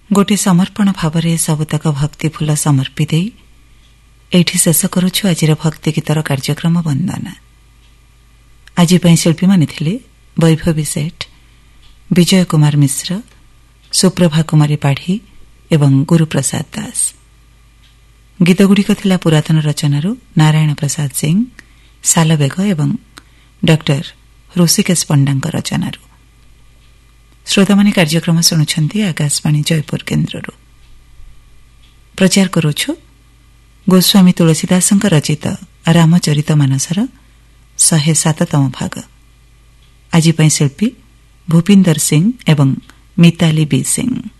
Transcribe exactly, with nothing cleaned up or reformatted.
गोटे समर्पण भाव सबुतक भक्ति फूल समर्पी दे एठी शेष करुछु आजिर भक्ति गीतर कार्यक्रम वंदना। आज शिल्पी माने थिले वैभवी सेठ, विजय कुमार मिश्र, सुप्रभा कुमारी पाढ़ी एवं गुरुप्रसाद दास। गीतगुड़िक थिला पुरातन रचनारू नारायण प्रसाद सिंह, सालबेग एवं डॉक्टर ऋषिकेश पंडांक रचनारू। श्रोता माने कार्यक्रम शुणुछंती आकाशवाणी जयपुर केन्द्ररू। प्रचार करुछु गोस्वामी तुलसीदासंक रचित रामचरित मानसर शहे साततम भाग। आज शिल्पी भूपिंदर सिंह एवं मिताली बी सिंह।